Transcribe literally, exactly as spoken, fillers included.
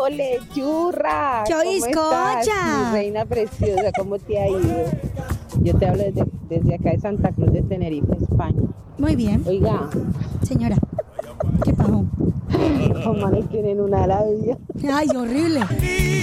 Ole, churra. ¡Qué ¿Cómo estás, bizcocha! mi reina preciosa? ¿Cómo te ha ido? Yo te hablo desde, desde acá de Santa Cruz de Tenerife, España. Muy bien, Oiga, señora. ¿Qué pasó? los manes tienen una labia. Ay, horrible.